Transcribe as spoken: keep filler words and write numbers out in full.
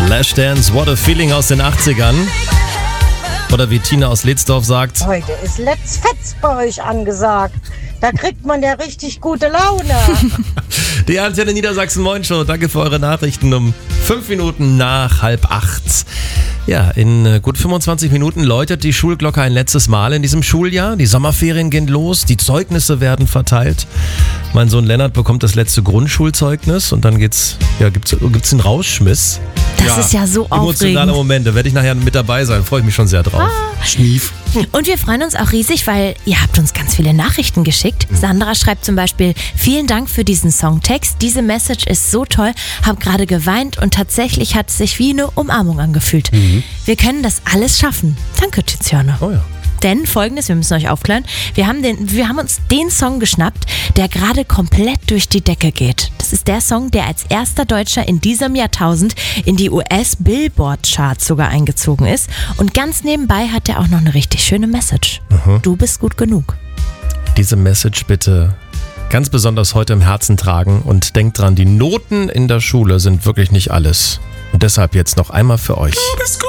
Flashdance, What a Feeling aus den achtzigern. Oder wie Tina aus Ledsdorf sagt: Heute ist Let's Fetz bei euch angesagt. Da kriegt man ja richtig gute Laune. Die Antenne Niedersachsen Moin Show. Danke für eure Nachrichten um fünf Minuten nach halb acht. Ja, in gut fünfundzwanzig Minuten läutet die Schulglocke ein letztes Mal in diesem Schuljahr. Die Sommerferien gehen los, die Zeugnisse werden verteilt. Mein Sohn Lennart bekommt das letzte Grundschulzeugnis und dann geht's, ja, gibt's, gibt's einen Rausschmiss. Das ja, ist ja so aufregend. Emotionaler Moment, da werde ich nachher mit dabei sein. Freue ich mich schon sehr drauf. Ah. Schnief. Und wir freuen uns auch riesig, weil ihr habt uns ganz viele Nachrichten geschickt. Sandra schreibt zum Beispiel: Vielen Dank für diesen Songtext. Diese Message ist so toll. Hab gerade geweint und tatsächlich hat es sich wie eine Umarmung angefühlt. Mhm. Wir können das alles schaffen. Danke, Tiziana. Oh ja. Denn Folgendes, wir müssen euch aufklären, wir haben, den, wir haben uns den Song geschnappt, der gerade komplett durch die Decke geht. Das ist der Song, der als erster Deutscher in diesem Jahrtausend in die U S-Billboard-Charts sogar eingezogen ist. Und ganz nebenbei hat er auch noch eine richtig schöne Message. Mhm. Du bist gut genug. Diese Message bitte ganz besonders heute im Herzen tragen und denkt dran, die Noten in der Schule sind wirklich nicht alles. Und deshalb jetzt noch einmal für euch.